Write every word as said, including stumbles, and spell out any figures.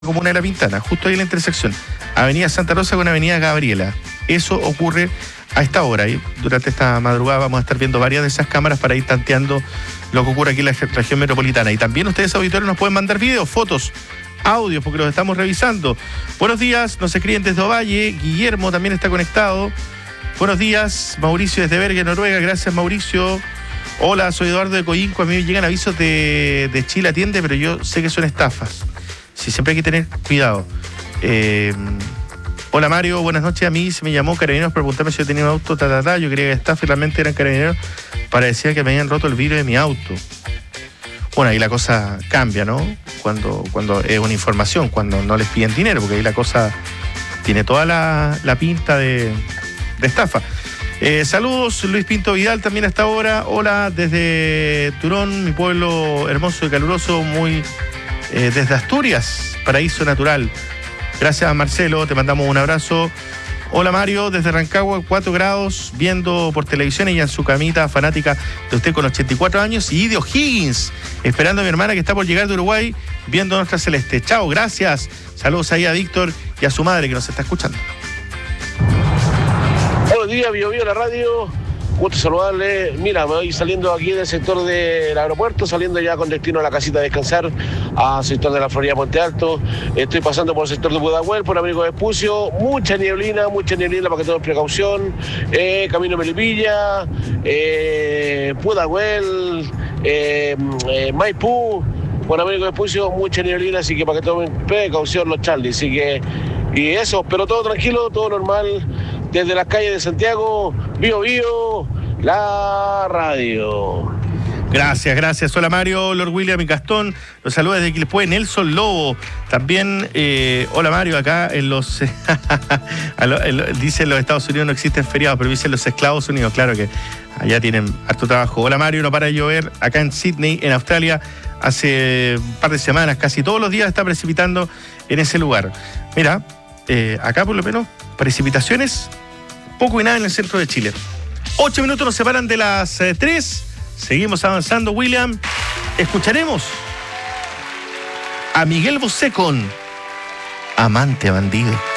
Comuna de La Pintana, justo ahí en la intersección, Avenida Santa Rosa con Avenida Gabriela. Eso ocurre a esta hora y durante esta madrugada vamos a estar viendo varias de esas cámaras para ir tanteando lo que ocurre aquí en la región metropolitana. Y también ustedes, auditores, nos pueden mandar videos, fotos, audios, porque los estamos revisando. Buenos días, nos escriben desde Ovalle, Guillermo también está conectado. Buenos días, Mauricio desde Bergen, Noruega, gracias Mauricio. Hola, soy Eduardo de Coyinco, a mí me llegan avisos de, de Chile Atiende, pero yo sé que son estafas. Sí, siempre hay que tener cuidado. Eh, hola Mario, buenas noches. A mí se me llamó Carabineros para preguntarme si yo tenía un auto, ta, ta, ta. Yo creía que estafa y realmente eran Carabineros para decir que me habían roto el vidrio de mi auto. Bueno, ahí la cosa cambia, ¿no? Cuando, cuando es una información, cuando no les piden dinero, porque ahí la cosa tiene toda la, la pinta de, de estafa. Eh, saludos, Luis Pinto Vidal también hasta ahora. Hola, desde Turón, mi pueblo hermoso y caluroso, muy... Eh, desde Asturias, paraíso natural. Gracias Marcelo, te mandamos un abrazo. Hola Mario, desde Rancagua, cuatro grados, viendo por televisión y en su camita, fanática de usted con ochenta y cuatro años, y de O'Higgins, esperando a mi hermana que está por llegar de Uruguay, viendo nuestra celeste. Chao, gracias. Saludos ahí a Víctor y a su madre que nos está escuchando. Buenos días, Bio Bio, la radio. Gusto saludarle. Mira, me voy saliendo aquí del sector del aeropuerto, saliendo ya con destino a la casita de descansar, al sector de la Florida Monte Alto. Estoy pasando por el sector de Pudahuel, por Américo Vespucio. Mucha nieblina, mucha nieblina para que tomen precaución. Eh, Camino Melipilla, eh, Pudahuel, eh, eh, Maipú, por Américo Vespucio, mucha nieblina, así que para que tomen precaución los Charlie. Así que, y eso, pero todo tranquilo, todo normal. Desde las calles de Santiago, Bio Bio, la radio. Gracias, gracias. Hola Mario, Lord William y Gastón. Los saludos desde Quilpué, Nelson Lobo. También, eh, hola Mario, acá en los... dicen los Estados Unidos no existen feriados, pero dicen los Estados Unidos, claro que allá tienen harto trabajo. Hola Mario, no para de llover. Acá en Sydney, en Australia, hace un par de semanas, casi todos los días está precipitando en ese lugar. Mira, eh, acá por lo menos, precipitaciones... poco y nada en el centro de Chile. Ocho minutos nos separan de las eh, tres. Seguimos avanzando, William. Escucharemos a Miguel Bosé con Amante Bandido.